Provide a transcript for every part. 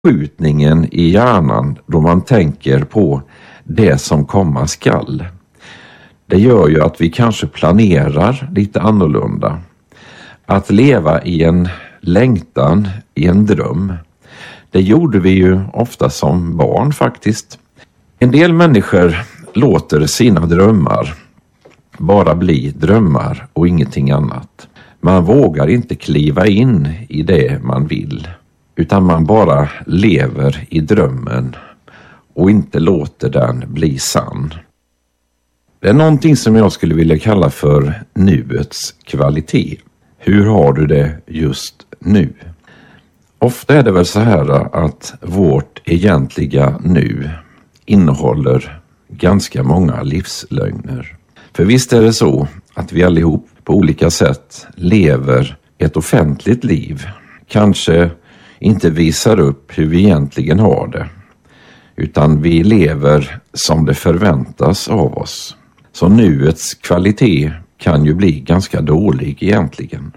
skjutningen i hjärnan då man tänker på det som komma skall. Det gör ju att vi kanske planerar lite annorlunda. Att leva i en längtan, i en dröm. Det gjorde vi ju ofta som barn faktiskt. En del människor låter sina drömmar bara bli drömmar och ingenting annat. Man vågar inte kliva in i det man vill, utan man bara lever i drömmen och inte låter den bli sann. Det är någonting som jag skulle vilja kalla för nuets kvalitet. Hur har du det just nu? Ofta är det väl så här att vårt egentliga nu innehåller ganska många livslögner. För visst är det så att vi allihop på olika sätt lever ett offentligt liv. Kanske inte visar upp hur vi egentligen har det, utan vi lever som det förväntas av oss. Så nuets kvalitet kan ju bli ganska dålig egentligen.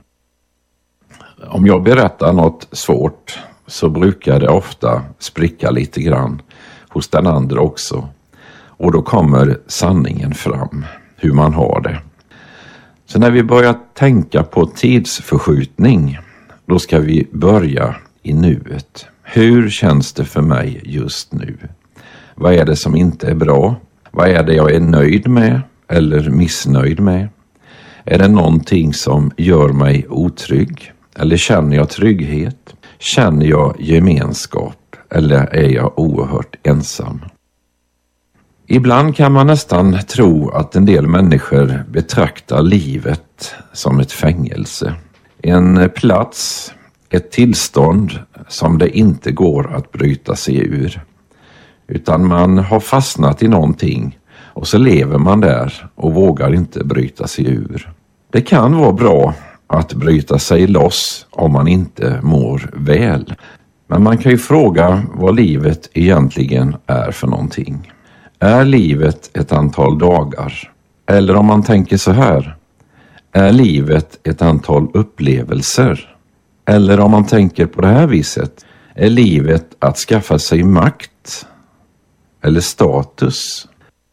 Om jag berättar något svårt så brukar det ofta spricka lite grann hos den andra också. Och då kommer sanningen fram, hur man har det. Så när vi börjar tänka på tidsförskjutning, då ska vi börja i nuet. Hur känns det för mig just nu? Vad är det som inte är bra? Vad är det jag är nöjd med eller missnöjd med? Är det någonting som gör mig otrygg? Eller känner jag trygghet? Känner jag gemenskap? Eller är jag oerhört ensam? Ibland kan man nästan tro att en del människor betraktar livet som ett fängelse. En plats, ett tillstånd som det inte går att bryta sig ur. Utan man har fastnat i någonting och så lever man där och vågar inte bryta sig ur. Det kan vara bra att bryta sig loss om man inte mår väl. Men man kan ju fråga vad livet egentligen är för någonting. Är livet ett antal dagar? Eller om man tänker så här, är livet ett antal upplevelser? Eller om man tänker på det här viset, är livet att skaffa sig makt eller status?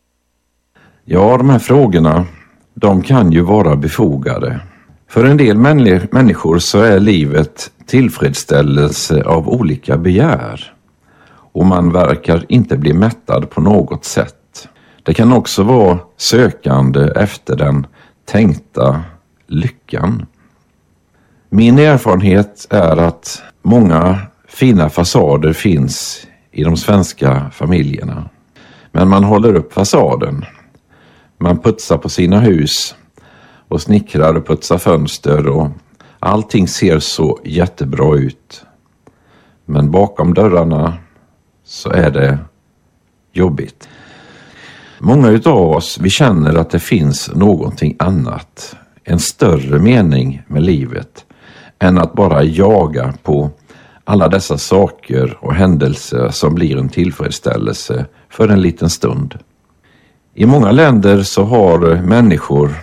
Ja, de här frågorna, de kan ju vara befogade. För en del människor så är livet tillfredsställelse av olika begär. Och man verkar inte bli mättad på något sätt. Det kan också vara sökande efter den tänkta lyckan. Min erfarenhet är att många fina fasader finns i de svenska familjerna. Men man håller upp fasaden. Man putsar på sina hus och snickrar och putsar fönster och allting ser så jättebra ut. Men bakom dörrarna så är det jobbigt. Många utav oss, vi känner att det finns någonting annat, en större mening med livet än att bara jaga på alla dessa saker och händelser som blir en tillfredsställelse för en liten stund. I många länder så har människor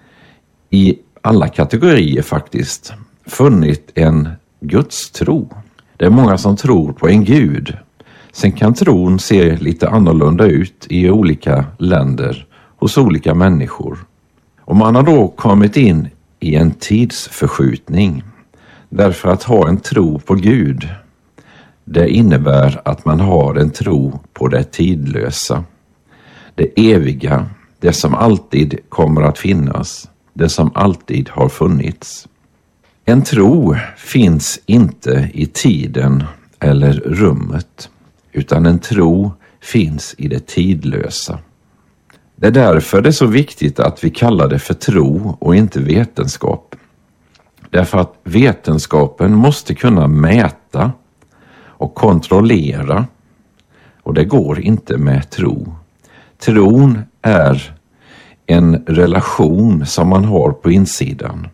i alla kategorier faktiskt funnit en gudstro. Det är många som tror på en gud. Sen kan tron se lite annorlunda ut i olika länder hos olika människor. Och man har då kommit in i en tidsförskjutning. Därför att ha en tro på Gud, det innebär att man har en tro på det tidlösa. Det eviga, det som alltid kommer att finnas, det som alltid har funnits. En tro finns inte i tiden eller rummet, utan en tro finns i det tidlösa. Det är därför det är så viktigt att vi kallar det för tro och inte vetenskap. Därför att vetenskapen måste kunna mäta och kontrollera, och det går inte med tro. Tron är en relation som man har på insidan.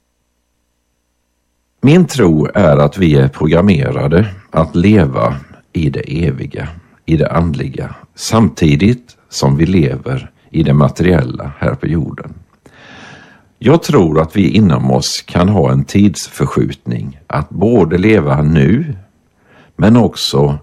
Min tro är att vi är programmerade att leva i det eviga, i det andliga, samtidigt som vi lever i det materiella här på jorden. Jag tror att vi inom oss kan ha en tidsförskjutning att både leva nu men också